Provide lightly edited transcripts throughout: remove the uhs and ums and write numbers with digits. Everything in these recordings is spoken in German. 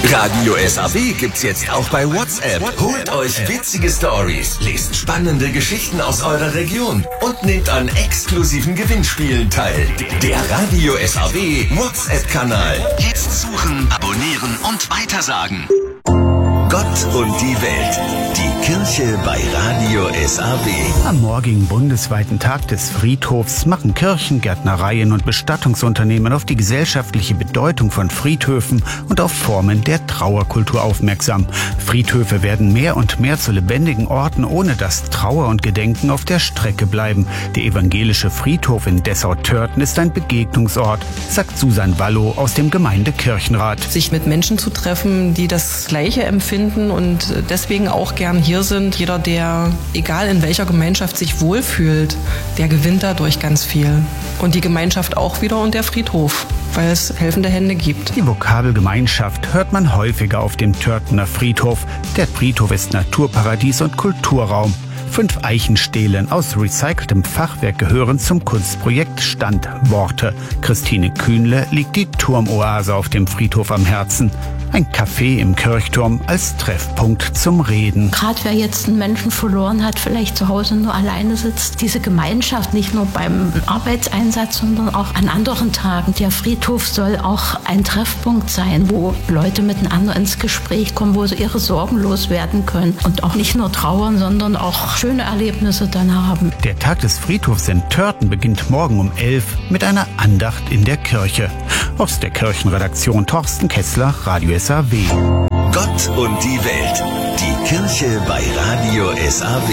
Radio SAW gibt's jetzt auch bei WhatsApp. Holt euch witzige Stories, lest spannende Geschichten aus eurer Region und nehmt an exklusiven Gewinnspielen teil. Der Radio SAW WhatsApp-Kanal. Jetzt suchen, abonnieren und weitersagen. Gott und die Welt. Die Kirche bei Radio SAW. Am morgigen bundesweiten Tag des Friedhofs machen Kirchen, Gärtnereien und Bestattungsunternehmen auf die gesellschaftliche Bedeutung von Friedhöfen und auf Formen der Trauerkultur aufmerksam. Friedhöfe werden mehr und mehr zu lebendigen Orten, ohne dass Trauer und Gedenken auf der Strecke bleiben. Der evangelische Friedhof in Dessau-Törten ist ein Begegnungsort, sagt Susan Wallow aus dem Gemeindekirchenrat. Sich mit Menschen zu treffen, die das Gleiche empfinden und deswegen auch gern hier sind. Jeder, der, egal in welcher Gemeinschaft, sich wohlfühlt, der gewinnt dadurch ganz viel. Und die Gemeinschaft auch wieder und der Friedhof, weil es helfende Hände gibt. Die Vokabel Gemeinschaft hört man häufiger auf dem Törtener Friedhof. Der Friedhof ist Naturparadies und Kulturraum. 5 Eichenstelen aus recyceltem Fachwerk gehören zum Kunstprojekt Standworte. Christine Kühnle liegt die Turmoase auf dem Friedhof am Herzen. Ein Café im Kirchturm als Treffpunkt zum Reden. Gerade wer jetzt einen Menschen verloren hat, vielleicht zu Hause nur alleine sitzt, diese Gemeinschaft, nicht nur beim Arbeitseinsatz, sondern auch an anderen Tagen. Der Friedhof soll auch ein Treffpunkt sein, wo Leute miteinander ins Gespräch kommen, wo sie ihre Sorgen loswerden können und auch nicht nur trauern, sondern auch schöne Erlebnisse dann haben. Der Tag des Friedhofs in Törten beginnt morgen um 11 mit einer Andacht in der Kirche. Aus der Kirchenredaktion Thorsten Kessler, Radio SAW. Gott und die Welt. Die Kirche bei Radio SAW.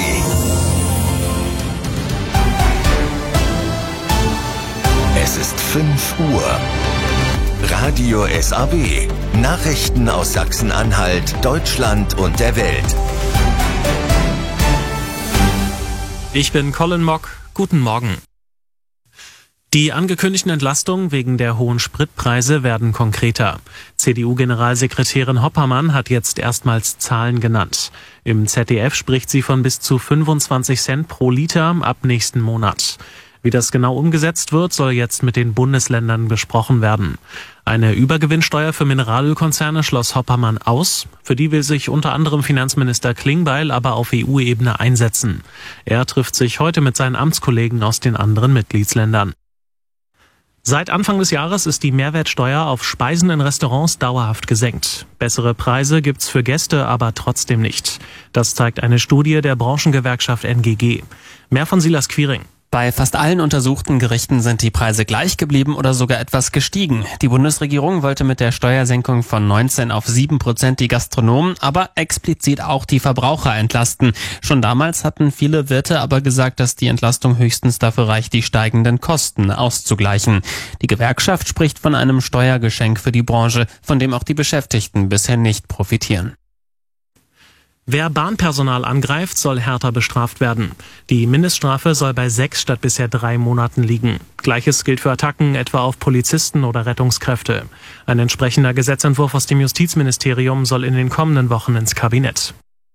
Es ist 5 Uhr. Radio SAW. Nachrichten aus Sachsen-Anhalt, Deutschland und der Welt. Ich bin Colin Mock. Guten Morgen. Die angekündigten Entlastungen wegen der hohen Spritpreise werden konkreter. CDU-Generalsekretärin Hoppermann hat jetzt erstmals Zahlen genannt. Im ZDF spricht sie von bis zu 25 Cent pro Liter ab nächsten Monat. Wie das genau umgesetzt wird, soll jetzt mit den Bundesländern besprochen werden. Eine Übergewinnsteuer für Mineralölkonzerne schloss Hoppermann aus. Für die will sich unter anderem Finanzminister Klingbeil aber auf EU-Ebene einsetzen. Er trifft sich heute mit seinen Amtskollegen aus den anderen Mitgliedsländern. Seit Anfang des Jahres ist die Mehrwertsteuer auf Speisen in Restaurants dauerhaft gesenkt. Bessere Preise gibt's für Gäste aber trotzdem nicht. Das zeigt eine Studie der Branchengewerkschaft NGG. Mehr von Silas Quiring. Bei fast allen untersuchten Gerichten sind die Preise gleich geblieben oder sogar etwas gestiegen. Die Bundesregierung wollte mit der Steuersenkung von 19 auf 7% die Gastronomen, aber explizit auch die Verbraucher entlasten. Schon damals hatten viele Wirte aber gesagt, dass die Entlastung höchstens dafür reicht, die steigenden Kosten auszugleichen. Die Gewerkschaft spricht von einem Steuergeschenk für die Branche, von dem auch die Beschäftigten bisher nicht profitieren. Wer Bahnpersonal angreift, soll härter bestraft werden. Die Mindeststrafe soll bei 6 statt bisher 3 Monaten liegen. Gleiches gilt für Attacken etwa auf Polizisten oder Rettungskräfte. Ein entsprechender Gesetzentwurf aus dem Justizministerium soll in den kommenden Wochen ins Kabinett.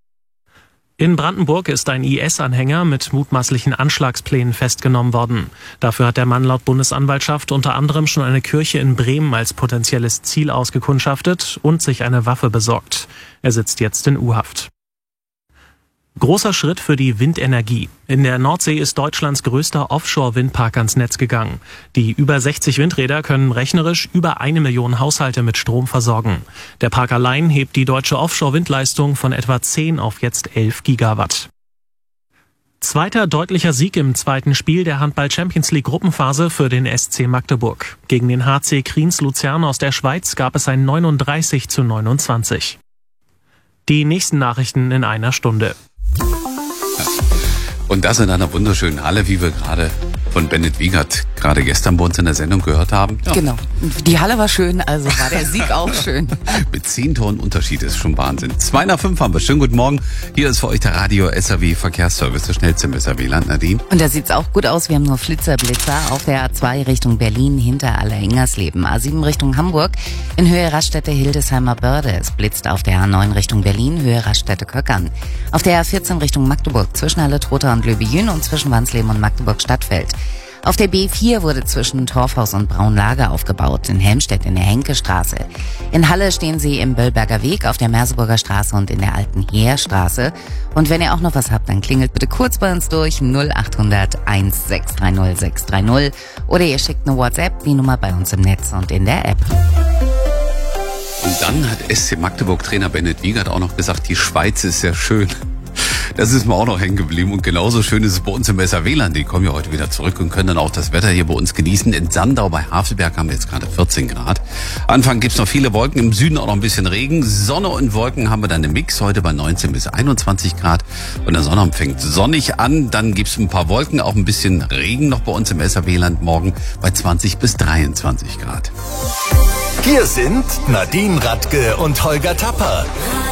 In Brandenburg ist ein IS-Anhänger mit mutmaßlichen Anschlagsplänen festgenommen worden. Dafür hat der Mann laut Bundesanwaltschaft unter anderem schon eine Kirche in Bremen als potenzielles Ziel ausgekundschaftet und sich eine Waffe besorgt. Er sitzt jetzt in U-Haft. Großer Schritt für die Windenergie. In der Nordsee ist Deutschlands größter Offshore-Windpark ans Netz gegangen. Die über 60 Windräder können rechnerisch über 1 Million Haushalte mit Strom versorgen. Der Park allein hebt die deutsche Offshore-Windleistung von etwa 10 auf jetzt 11 Gigawatt. Zweiter deutlicher Sieg im zweiten Spiel der Handball-Champions-League-Gruppenphase für den SC Magdeburg. Gegen den HC Kriens Luzern aus der Schweiz gab es ein 39:29. Die nächsten Nachrichten in einer Stunde. Und das in einer wunderschönen Halle, wie wir gerade von Bennett Wiegert gerade gestern bei uns in der Sendung gehört haben. Ja. Genau. Die Halle war schön, also war der Sieg auch schön. Mit 10 Toren Unterschied ist schon Wahnsinn. 2 nach 5 haben wir. Schönen guten Morgen. Hier ist für euch der Radio SAW Verkehrsservice, der schnellste im SAW-Land. Nadine. Und da sieht's auch gut aus. Wir haben nur Blitzer auf der A2 Richtung Berlin hinter Allerhingersleben. A7 Richtung Hamburg in Höhe Raststätte Hildesheimer Börde. Es blitzt auf der A9 Richtung Berlin, Höhe Raststätte Köckern. Auf der A14 Richtung Magdeburg zwischen Halle Trotha und Löbejün und zwischen Wansleben und Magdeburg Stadtfeld. Auf der B4 wurde zwischen Torfhaus und Braunlager aufgebaut, in Helmstedt in der Henkestraße. In Halle stehen sie im Böllberger Weg, auf der Merseburger Straße und in der Alten Heerstraße. Und wenn ihr auch noch was habt, dann klingelt bitte kurz bei uns durch 0800 1630 630 oder ihr schickt eine WhatsApp, die Nummer bei uns im Netz und in der App. Und dann hat SC Magdeburg-Trainer Bennett Wiegert auch noch gesagt, die Schweiz ist sehr schön. Das ist mir auch noch hängen geblieben und genauso schön ist es bei uns im SR-WLAN. Die kommen ja heute wieder zurück und können dann auch das Wetter hier bei uns genießen. In Sandau bei Havelberg haben wir jetzt gerade 14 Grad. Anfang gibt's noch viele Wolken, im Süden auch noch ein bisschen Regen. Sonne und Wolken haben wir dann im Mix, heute bei 19 bis 21 Grad. Und der Sonnabend fängt sonnig an, dann gibt's ein paar Wolken, auch ein bisschen Regen noch bei uns im SR-WLAN morgen bei 20 bis 23 Grad. Hier sind Nadine Radke und Holger Tapper.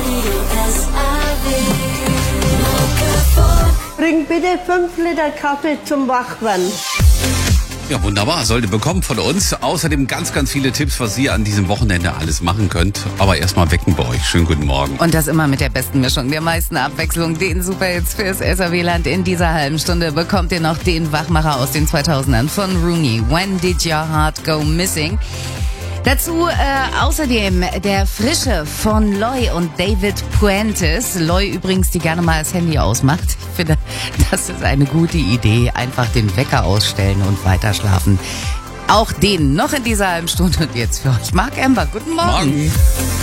Bring bitte 5 Liter Kaffee zum Wachwerden. Ja, wunderbar. Sollt ihr bekommen von uns. Außerdem ganz, ganz viele Tipps, was ihr an diesem Wochenende alles machen könnt. Aber erstmal wecken bei euch. Schönen guten Morgen. Und das immer mit der besten Mischung, der meisten Abwechslung, den Superhits fürs SR-WLAN. In dieser halben Stunde bekommt ihr noch den Wachmacher aus den 2000ern von Rooney. When did your heart go missing? Dazu außerdem der Frische von Loy und David Puentes. Loy übrigens, die gerne mal das Handy ausmacht. Ich finde, das ist eine gute Idee. Einfach den Wecker ausstellen und weiterschlafen. Auch den noch in dieser halben Stunde. Und jetzt für euch Marc Ember. Guten Morgen.